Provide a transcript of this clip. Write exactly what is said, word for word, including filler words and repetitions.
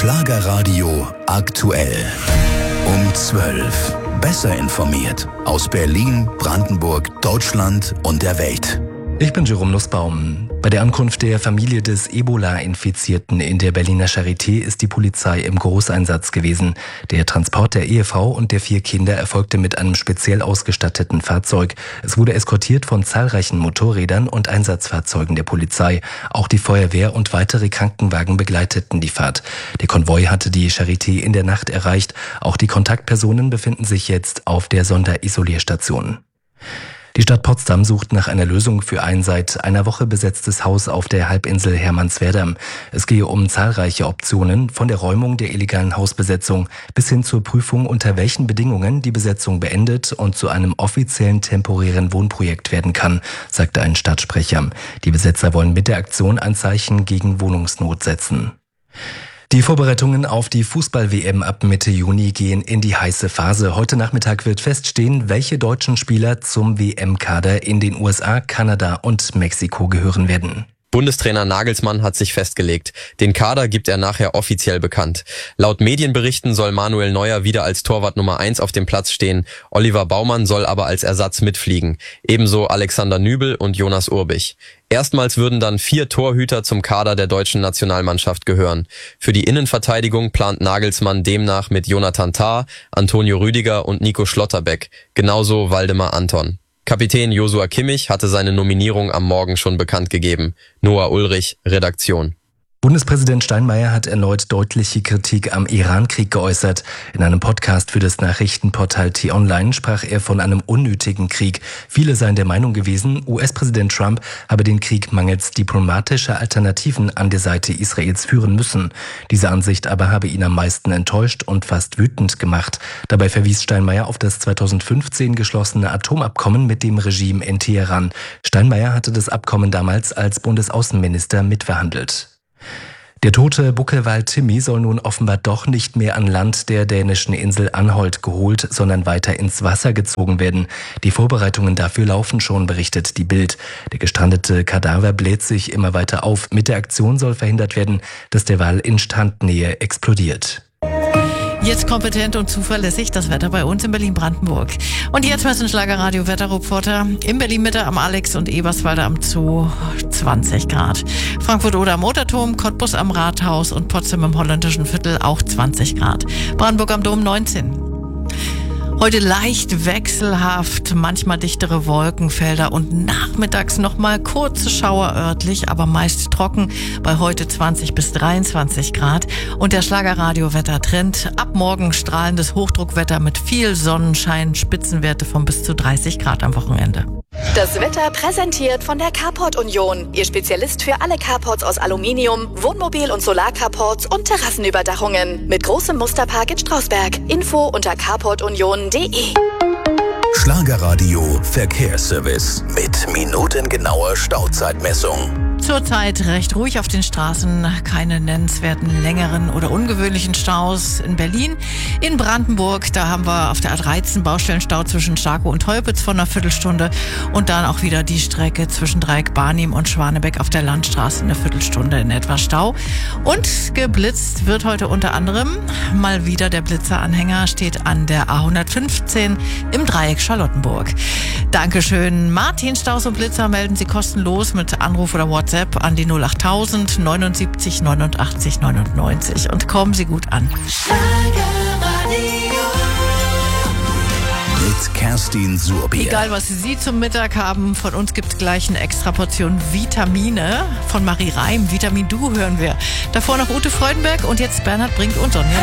Schlagerradio aktuell. Um zwölf. Besser informiert aus Berlin, Brandenburg, Deutschland und der Welt. Ich bin Jerome Nussbaum. Bei der Ankunft der Familie des Ebola-Infizierten in der Berliner Charité ist die Polizei im Großeinsatz gewesen. Der Transport der Ehefrau und der vier Kinder erfolgte mit einem speziell ausgestatteten Fahrzeug. Es wurde eskortiert von zahlreichen Motorrädern und Einsatzfahrzeugen der Polizei. Auch die Feuerwehr und weitere Krankenwagen begleiteten die Fahrt. Der Konvoi hatte die Charité in der Nacht erreicht. Auch die Kontaktpersonen befinden sich jetzt auf der Sonderisolierstation. Die Stadt Potsdam sucht nach einer Lösung für ein seit einer Woche besetztes Haus auf der Halbinsel Hermannswerder. Es gehe um zahlreiche Optionen, von der Räumung der illegalen Hausbesetzung bis hin zur Prüfung, unter welchen Bedingungen die Besetzung beendet und zu einem offiziellen temporären Wohnprojekt werden kann, sagte ein Stadtsprecher. Die Besetzer wollen mit der Aktion ein Zeichen gegen Wohnungsnot setzen. Die Vorbereitungen auf die Fußball-W M ab Mitte Juni gehen in die heiße Phase. Heute Nachmittag wird feststehen, welche deutschen Spieler zum W M-Kader in den U S A, Kanada und Mexiko gehören werden. Bundestrainer Nagelsmann hat sich festgelegt. Den Kader gibt er nachher offiziell bekannt. Laut Medienberichten soll Manuel Neuer wieder als Torwart Nummer eins auf dem Platz stehen. Oliver Baumann soll aber als Ersatz mitfliegen. Ebenso Alexander Nübel und Jonas Urbich. Erstmals würden dann vier Torhüter zum Kader der deutschen Nationalmannschaft gehören. Für die Innenverteidigung plant Nagelsmann demnach mit Jonathan Tah, Antonio Rüdiger und Nico Schlotterbeck. Genauso Waldemar Anton. Kapitän Joshua Kimmich hatte seine Nominierung am Morgen schon bekannt gegeben. Noah Ulrich, Redaktion. Bundespräsident Steinmeier hat erneut deutliche Kritik am Iran-Krieg geäußert. In einem Podcast für das Nachrichtenportal T-Online sprach er von einem unnötigen Krieg. Viele seien der Meinung gewesen, U S-Präsident Trump habe den Krieg mangels diplomatischer Alternativen an der Seite Israels führen müssen. Diese Ansicht aber habe ihn am meisten enttäuscht und fast wütend gemacht. Dabei verwies Steinmeier auf das zweitausendfünfzehn geschlossene Atomabkommen mit dem Regime in Teheran. Steinmeier hatte das Abkommen damals als Bundesaußenminister mitverhandelt. Der tote Buckelwal Timmy soll nun offenbar doch nicht mehr an Land der dänischen Insel Anholt geholt, sondern weiter ins Wasser gezogen werden. Die Vorbereitungen dafür laufen schon, berichtet die Bild. Der gestrandete Kadaver bläht sich immer weiter auf. Mit der Aktion soll verhindert werden, dass der Wal in Strandnähe explodiert. Jetzt kompetent und zuverlässig das Wetter bei uns in Berlin-Brandenburg. Und jetzt messen Schlagerradio-Wetterreporter in Berlin-Mitte am Alex und Eberswalde am Zoo zwanzig Grad. Frankfurt-Oder am Motorturm, Cottbus am Rathaus und Potsdam im Holländischen Viertel auch zwanzig Grad. Brandenburg am Dom neunzehn. Heute leicht wechselhaft, manchmal dichtere Wolkenfelder und nachmittags nochmal kurze Schauer örtlich, aber meist trocken, bei heute zwanzig bis dreiundzwanzig Grad. Und der Schlagerradio-Wettertrend: ab morgen strahlendes Hochdruckwetter mit viel Sonnenschein, Spitzenwerte von bis zu dreißig Grad am Wochenende. Das Wetter präsentiert von der Carport Union, Ihr Spezialist für alle Carports aus Aluminium, Wohnmobil- und Solarcarports und Terrassenüberdachungen. Mit großem Musterpark in Strausberg. Info unter carport union punkt de. Schlagerradio Verkehrsservice mit minutengenauer Stauzeitmessung. Zurzeit recht ruhig auf den Straßen, keine nennenswerten längeren oder ungewöhnlichen Staus in Berlin. In Brandenburg, da haben wir auf der A dreizehn Baustellenstau zwischen Starkow und Teupitz von einer Viertelstunde und dann auch wieder die Strecke zwischen Dreieck Barnim und Schwanebeck auf der Landstraße eine Viertelstunde in etwa Stau. Und geblitzt wird heute unter anderem mal wieder der Blitzeranhänger, steht an der A hundertfünfzehn im Dreieck Charlottenburg. Dankeschön. Martin, Staus und Blitzer melden Sie kostenlos mit Anruf oder WhatsApp an die null achttausend neunundsiebzig neunundachtzig neunundneunzig und kommen Sie gut an. Mit Kerstin Surbier. Egal, was Sie zum Mittag haben, von uns gibt es gleich eine extra Portion Vitamine von Marie Reim. Vitamin Du hören wir. Davor noch Ute Freudenberg und jetzt Bernhard Brink und Sonja.